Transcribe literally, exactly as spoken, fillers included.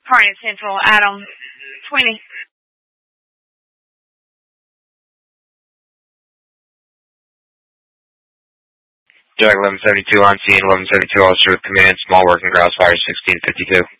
Kearney Central, Adam, twenty. Jack eleven seventy-two on scene, eleven seventy-two officer with command, small working grouse fire sixteen fifty-two.